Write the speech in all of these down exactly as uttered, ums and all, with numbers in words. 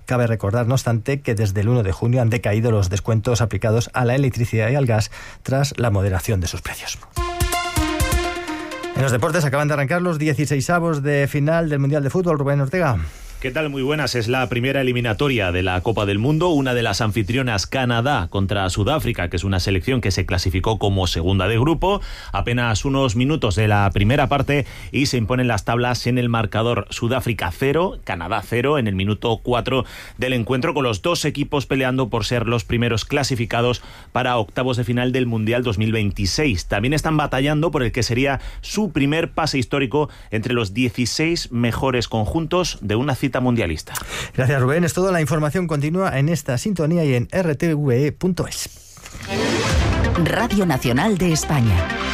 Cabe recordar, no obstante, que desde el uno de junio han decaído los descuentos aplicados a la electricidad y al gas tras la moderación de sus precios. En los deportes acaban de arrancar los dieciseisavos de final del Mundial de Fútbol. Rubén Ortega. ¿Qué tal? Muy buenas. Es la primera eliminatoria de la Copa del Mundo. Una de las anfitrionas, Canadá, contra Sudáfrica, que es una selección que se clasificó como segunda de grupo. Apenas unos minutos de la primera parte y se imponen las tablas en el marcador. Sudáfrica cero, Canadá cero en el minuto cuatro del encuentro, con los dos equipos peleando por ser los primeros clasificados para octavos de final del Mundial dos mil veintiséis. También están batallando por el que sería su primer pase histórico entre los dieciséis mejores conjuntos de una cita mundialista. Gracias, Rubén. Es toda la información continua en esta sintonía y en r t v e punto es. Radio Nacional de España.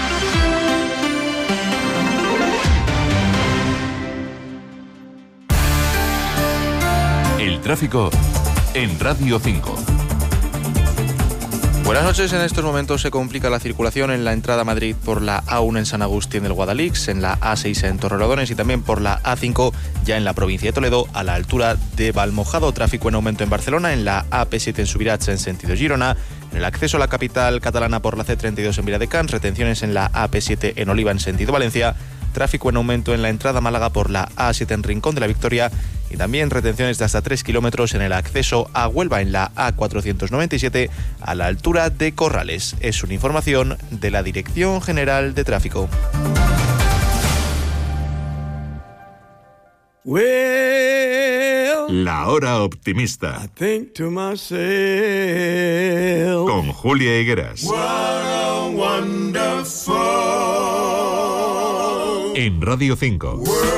El tráfico en Radio cinco. Buenas noches. En estos momentos se complica la circulación en la entrada a Madrid por la A uno en San Agustín del Guadalix, en la A seis en Torrelodones y también por la A cinco ya en la provincia de Toledo a la altura de Valmojado. Tráfico en aumento en Barcelona, en la A P siete en Subirats en sentido Girona, en el acceso a la capital catalana por la C treinta y dos en Viladecans, retenciones en la A P siete en Oliva en sentido Valencia, tráfico en aumento en la entrada a Málaga por la A siete en Rincón de la Victoria y también retenciones de hasta tres kilómetros en el acceso a Huelva en la A cuatrocientos noventa y siete a la altura de Corrales. Es una información de la Dirección General de Tráfico. La hora optimista. I think to myself, con Julia Higueras. what a wonderful En Radio cinco. world.